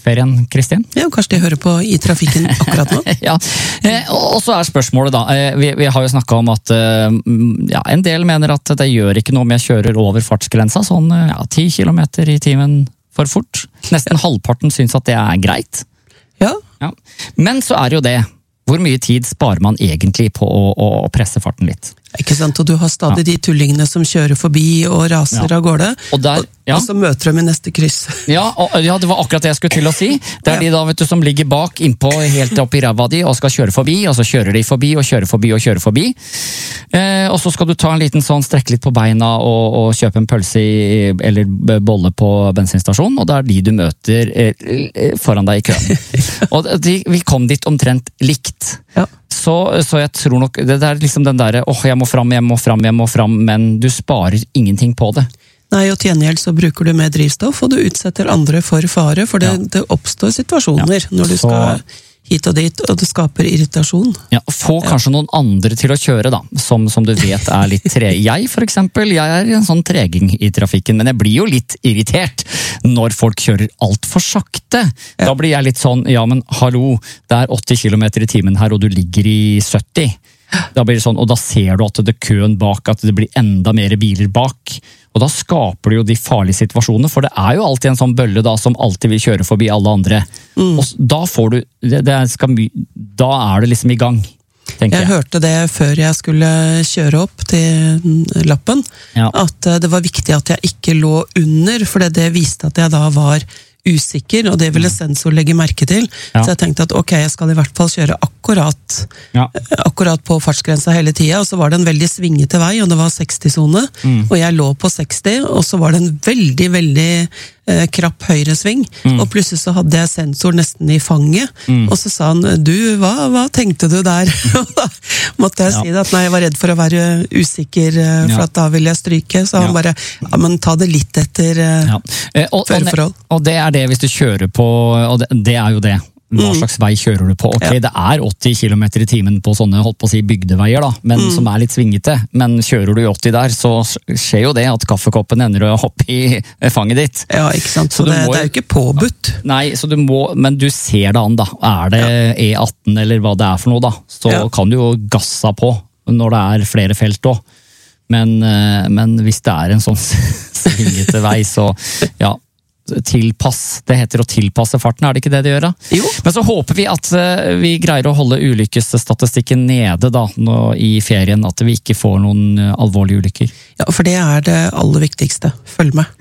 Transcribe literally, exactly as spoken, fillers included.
påskeferien, Kristin? Ja, kanskje de hører på i trafikken akkurat nå. Ja, og så er spørsmålet da, vi, vi har jo snakket om at ja, en del mener at det gjør ikke noe om jeg kjører over fartsgrensa, sånn ja, ti kilometer i timen for fort. Nesten ja. Halvparten synes at det er greit. Ja. Ja. Men så er jo det, hvor mye tid sparer man egentlig på å, å presse farten litt? Ikke sant, og du har stadig ja. De tullingene som kjører forbi og raser ja. Av gårde, og, der, ja. og så møter de i neste kryss. Ja, og, ja, det var akkurat det jeg skulle til å si. Det er ja. De da, vet du, som ligger bak, innpå, helt opp i ræva di, og skal kjøre forbi, og så kjører de forbi, og kjører forbi, og kjører forbi. Eh, og så skal du ta en liten sånn, strekke litt på beina, og, og kjøpe en pølse i, eller bolle på bensinstasjonen, og det er de du møter eh, foran deg i køen. Og de, vi kom dit omtrent likt. Ja. Så, så jeg tror nok, det er liksom den der, åh, jeg må fram, jeg må fram, jeg må fram, men du sparer ingenting på det. Nei, og til gjengjeld så bruker du mer drivstoff, og du utsetter andre for fare, for det, ja. Det oppstår situasjoner ja. Når du så... skal hit og dit, og det skaper irritasjon. Ja, få kanskje ja. Noen andre til å kjøre da, som, som du vet er litt tre. Jeg for eksempel, jeg er en sånn treging i trafikken, men jeg blir jo litt irritert når folk kjører alt for sakte. Ja. Da blir jeg litt sånn, ja men hallo, det er åtti kilometer i timen her, og du ligger i sytti. Da blir det sånn, og da ser du at det er køen bak, at det blir enda mer biler bak. Og da skaper du jo de farlige situasjonene, for det er jo alltid en sånn bølle da, som alltid vil kjøre forbi alle andre. Mm. Og da får du, det, det skal, da er du liksom i gang, tenker jeg. Jeg hørte det før jeg skulle kjøre opp til lappen, ja. At det var viktig at jeg ikke lå under, for det viste at jeg da var usikker, og det ville sensor legge merke til. Ja. Så jeg tenkte at ok, jeg skal i hvert fall kjøre akkurat, ja. Akkurat på fartsgrensa hele tida, og så var det en veldig svingete vei, og det var seksti-sone, mm. Og jeg lå på seksti, og så var det en veldig, veldig eh, krapp høyresving, mm. Og plutselig så hadde jeg sensor nesten i fanget, mm. Og så sa han, du, hva, hva tenkte du der? Og da måtte jeg ja. Si det, at nei, jeg var redd for å være usikker, for ja. At da ville jeg stryke, så han ja. Bare, ja, men ta det litt etter eh, ja. eh, og, føreforhold. Og, og det er det hvis du kjører på, og det, det er jo det. Hva slags vei kjører du på? Ok, ja. Det er åtti kilometer i timen på sånne, holdt på å si, bygdeveier da, men mm. som er litt svingete. Men kjører du i åtti der, så skjer jo det at kaffekoppen ender opp i fanget ditt. Ja, ikke sant, så, så det, må, det er jo ikke påbudt. Nei, så du må, men du ser det an da. Er det ja. E atten eller hva det er for noe da, så ja. Kan du jo gassa på når det er flere felt da. Men, men hvis det er en sånn svingete vei, så ja, tilpass, det heter å tilpasse farten, er det ikke det det gjør da? Jo. Men så håper vi at vi greier å holde ulykkesstatistikken nede da, nå i ferien, at vi ikke får noen alvorlige ulykker. Ja, for det er det aller viktigste. Følg med.